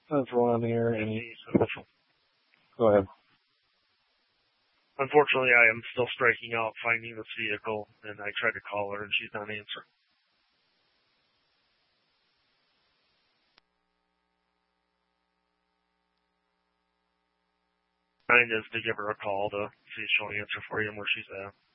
That's Ron here, and go ahead. Unfortunately, I am still striking out finding this vehicle, and I tried to call her, and she's not answering. Mine is to give her a call to see if she'll answer for you and where she's at.